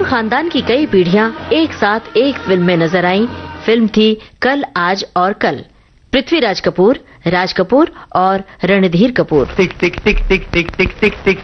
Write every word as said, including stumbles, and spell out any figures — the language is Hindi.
खानदान की कई पीढ़ियां एक साथ एक फिल्म में नजर आईं। फिल्म थी कल आज और कल। पृथ्वीराज कपूर, राज कपूर और रणधीर कपूर। टिक टिक टिक टिक टिक टिक टिक टिक